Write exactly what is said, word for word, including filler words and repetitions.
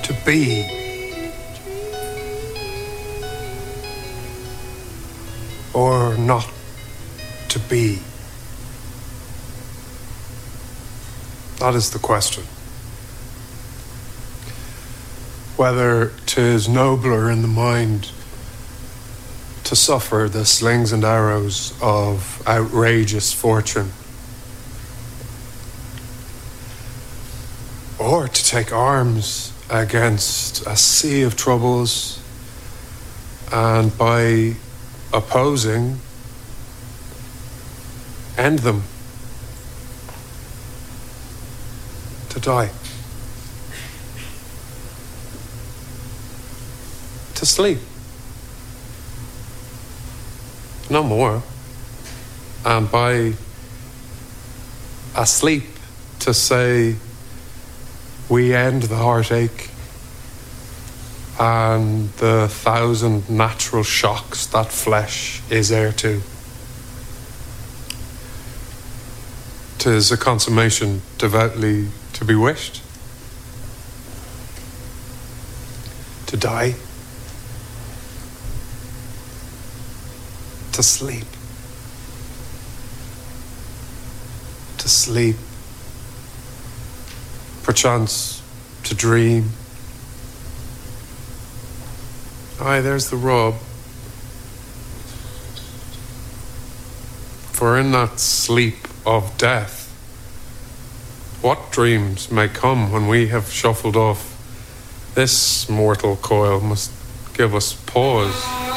to be. Or not to be? That is the question. Whether 'tis nobler in the mind to suffer the slings and arrows of outrageous fortune, or to take arms against a sea of troubles and by opposing, end them, to die, to sleep, no more, and by asleep to say we end the heartache and the thousand natural shocks that flesh is heir to. 'Tis a consummation devoutly to be wished. To die. To sleep. To sleep. Perchance to dream. Aye, there's the rub. For in that sleep of death, what dreams may come when we have shuffled off this mortal coil must give us pause.